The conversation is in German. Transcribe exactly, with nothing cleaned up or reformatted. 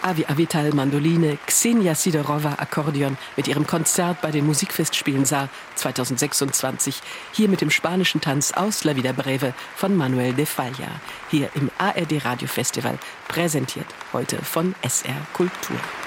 Avi Avital Mandoline, Xenia Sidorova Akkordeon mit ihrem Konzert bei den Musikfestspielen Saar zweitausendsechsundzwanzig. Hier mit dem spanischen Tanz aus La Vida Breve von Manuel de Falla. Hier im A R D Radiofestival, präsentiert heute von S R Kultur.